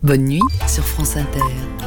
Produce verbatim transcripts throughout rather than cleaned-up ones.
Bonne nuit sur France Inter.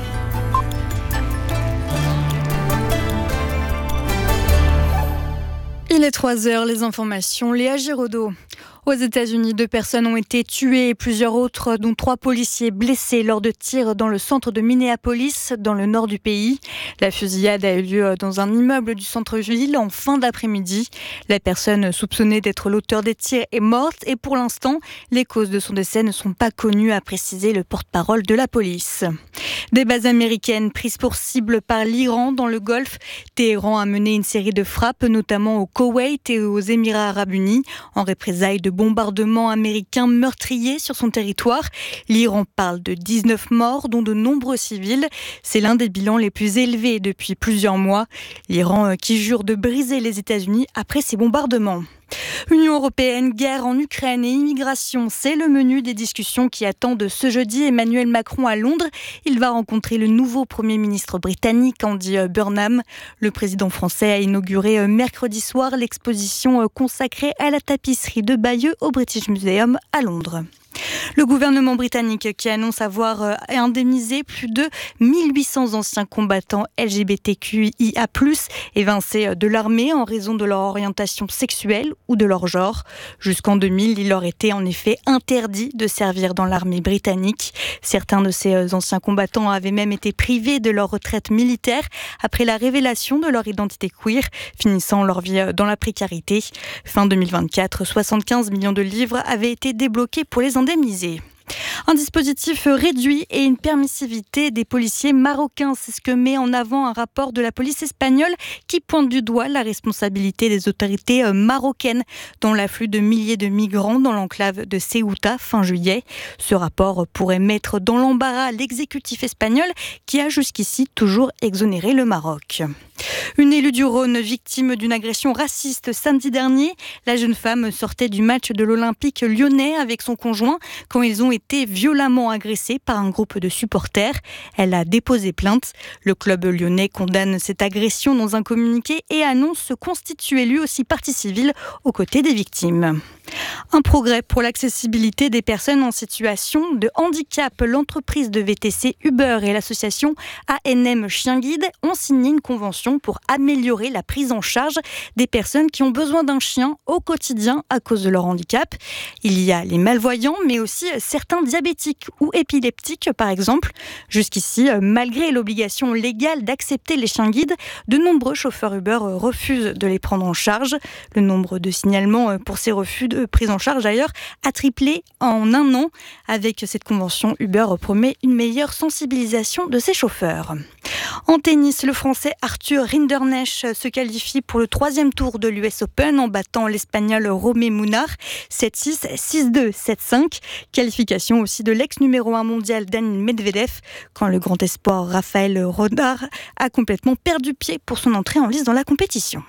Il est trois heures, les informations, Léa Giraudot. Aux États-Unis, deux personnes ont été tuées et plusieurs autres, dont trois policiers blessés lors de tirs dans le centre de Minneapolis, dans le nord du pays. La fusillade a eu lieu dans un immeuble du centre-ville en fin d'après-midi. La personne soupçonnée d'être l'auteur des tirs est morte et pour l'instant, les causes de son décès ne sont pas connues, a précisé le porte-parole de la police. Des bases américaines prises pour cible par l'Iran dans le Golfe. Téhéran a mené une série de frappes, notamment au Koweït et aux Émirats arabes unis, en représailles de bombardements américains meurtriers sur son territoire. L'Iran parle de dix-neuf morts, dont de nombreux civils. C'est l'un des bilans les plus élevés depuis plusieurs mois. L'Iran qui jure de briser les États-Unis après ces bombardements. Union européenne, guerre en Ukraine et immigration, c'est le menu des discussions qui attendent ce jeudi Emmanuel Macron à Londres. Il va rencontrer le nouveau Premier ministre britannique Andy Burnham. Le président français a inauguré mercredi soir l'exposition consacrée à la tapisserie de Bayeux au British Museum à Londres. Le gouvernement britannique qui annonce avoir indemnisé plus de mille huit cents anciens combattants L G B T Q I A plus, évincés de l'armée en raison de leur orientation sexuelle ou de leur genre. Jusqu'en deux mille, il leur était en effet interdit de servir dans l'armée britannique. Certains de ces anciens combattants avaient même été privés de leur retraite militaire après la révélation de leur identité queer, finissant leur vie dans la précarité. Fin deux mille vingt-quatre, soixante-quinze millions de livres avaient été débloqués pour les indemniser. Un dispositif réduit et une permissivité des policiers marocains, c'est ce que met en avant un rapport de la police espagnole qui pointe du doigt la responsabilité des autorités marocaines dans l'afflux de milliers de migrants dans l'enclave de Ceuta fin juillet. Ce rapport pourrait mettre dans l'embarras l'exécutif espagnol qui a jusqu'ici toujours exonéré le Maroc. Une élue du Rhône victime d'une agression raciste samedi dernier. La jeune femme sortait du match de l'Olympique lyonnais avec son conjoint quand ils ont été violemment agressés par un groupe de supporters. Elle a déposé plainte. Le club lyonnais condamne cette agression dans un communiqué et annonce se constituer lui aussi partie civile aux côtés des victimes. Un progrès pour l'accessibilité des personnes en situation de handicap. L'entreprise de V T C Uber et l'association A N M Chien Guide ont signé une convention pour améliorer la prise en charge des personnes qui ont besoin d'un chien au quotidien à cause de leur handicap. Il y a les malvoyants, mais aussi certains diabétiques ou épileptiques, par exemple. Jusqu'ici, malgré l'obligation légale d'accepter les chiens guides, de nombreux chauffeurs Uber refusent de les prendre en charge. Le nombre de signalements pour ces refus de prise en charge, d'ailleurs, a triplé en un an. Avec cette convention, Uber promet une meilleure sensibilisation de ses chauffeurs. En tennis, le Français Arthur Rinderknecht se qualifie pour le troisième tour de l'U S Open en battant l'Espagnol Romé Munar sept six, six deux, sept cinq. Qualification aussi de l'ex numéro un mondial Daniil Medvedev quand le grand espoir Raphaël Rodar a complètement perdu pied pour son entrée en lice dans la compétition.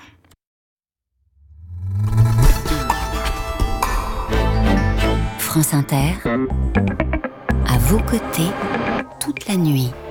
France Inter, à vos côtés toute la nuit.